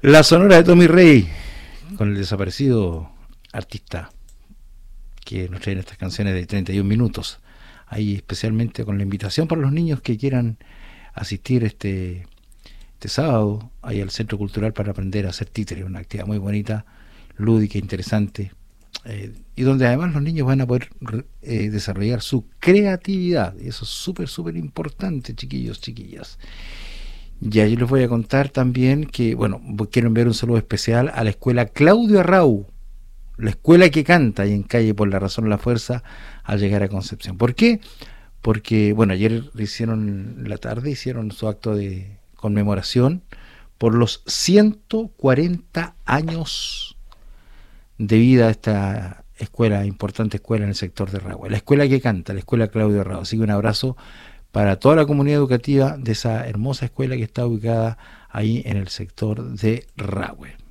La Sonora de Tommy Rey, con el desaparecido artista que nos traen estas canciones de 31 minutos. Ahí especialmente con la invitación para los niños que quieran asistir este sábado ahí al Centro Cultural para aprender a hacer títeres, una actividad muy bonita, lúdica, interesante, y donde además los niños van a poder desarrollar su creatividad, y eso es súper, súper importante, chiquillos, chiquillas. Ya yo les voy a contar también que, bueno, quiero enviar un saludo especial a la escuela Claudio Arrau, la escuela que canta ahí en calle Por la Razón La Fuerza al llegar a Concepción. ¿Por qué? Porque, bueno, ayer hicieron, en la tarde, hicieron su acto de conmemoración por los 140 años de vida de esta escuela, importante escuela en el sector de Rahue, la escuela que canta, la escuela Claudio Arrau. Así que un abrazo para toda la comunidad educativa de esa hermosa escuela que está ubicada ahí en el sector de Rahue.